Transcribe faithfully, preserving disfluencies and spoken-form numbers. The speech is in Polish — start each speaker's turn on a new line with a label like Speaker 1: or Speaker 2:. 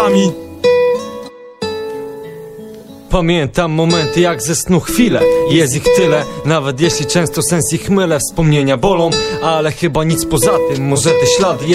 Speaker 1: ami.
Speaker 2: Pamiętam momenty jak ze snu chwile. Jest ich tyle, nawet jeśli często sens ich mylę. Wspomnienia bolą, ale chyba nic poza tym. Może te ślady